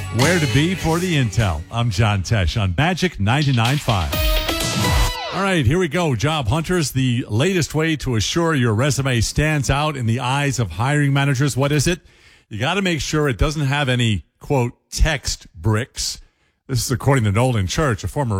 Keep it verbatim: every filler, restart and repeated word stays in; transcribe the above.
Where to be for the intel. I'm John Tesh on Magic ninety-nine point five. All right, here we go. Job hunters, the latest way to assure your resume stands out in the eyes of hiring managers. What is it? You got to make sure it doesn't have any, quote, text bricks. This is according to Nolan Church, a former